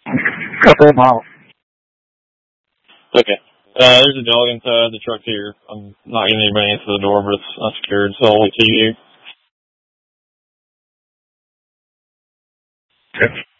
Couple of miles. Okay. There's a dog inside the truck here. I'm not getting anybody answer the door, but it's unsecured, so I'll wait till you. Okay.